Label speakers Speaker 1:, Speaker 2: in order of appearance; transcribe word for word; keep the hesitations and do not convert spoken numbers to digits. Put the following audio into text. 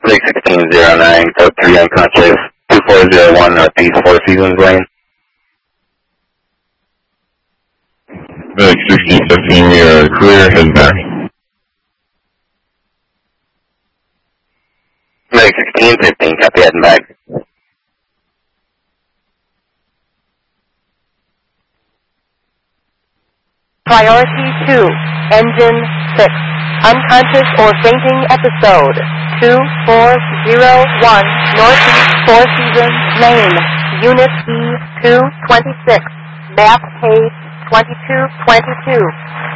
Speaker 1: six sixteen zero nine, code three unconscious, two four zero one Northeast Four Seasons Lane.
Speaker 2: Medic sixteen fifteen, you're clear, head back.
Speaker 1: Medic sixteen fifteen, copy, heading back.
Speaker 3: Priority two, engine six, unconscious or fainting episode, two four zero one Northeast Four Seasons Lane, Unit E two twenty-six, map page twenty-two twenty-two.